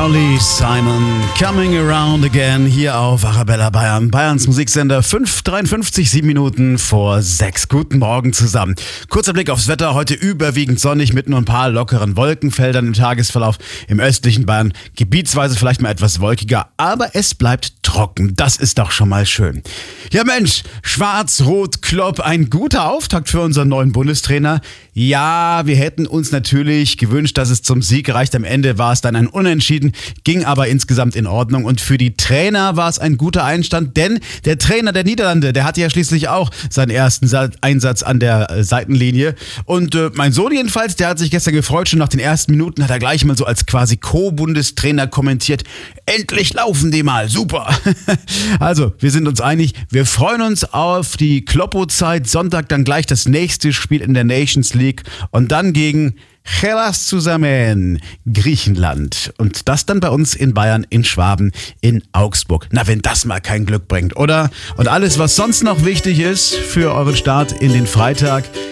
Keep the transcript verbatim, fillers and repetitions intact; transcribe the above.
Carly Simon, Coming Around Again, hier auf Arabella Bayern, Bayerns Musiksender. Fünf Uhr dreiundfünfzig, sieben Minuten vor sechs. Guten Morgen zusammen. Kurzer Blick aufs Wetter, heute überwiegend sonnig mit nur ein paar lockeren Wolkenfeldern im Tagesverlauf. Im östlichen Bayern gebietsweise vielleicht mal etwas wolkiger, aber es bleibt trocken. Das ist doch schon mal schön. Ja Mensch, Schwarz-Rot-Klopp, ein guter Auftakt für unseren neuen Bundestrainer. Ja, wir hätten uns natürlich gewünscht, dass es zum Sieg reicht. Am Ende war es dann ein Unentschieden, ging aber insgesamt in Ordnung. Und für die Trainer war es ein guter Einstand, denn der Trainer der Niederlande, der hatte ja schließlich auch seinen ersten Einsatz an der äh, Seitenlinie. Und äh, mein Sohn jedenfalls, der hat sich gestern gefreut. Schon nach den ersten Minuten hat er gleich mal so als quasi Co-Bundestrainer kommentiert: Endlich laufen die mal, super. Also, wir sind uns einig, wir freuen uns auf die Kloppo-Zeit. Sonntag dann gleich das nächste Spiel in der Nations League und dann gegen Hellas zusammen, Griechenland. Und das dann bei uns in Bayern, in Schwaben, in Augsburg. Na, wenn das mal kein Glück bringt, oder? Und alles, was sonst noch wichtig ist für euren Start in den Freitag,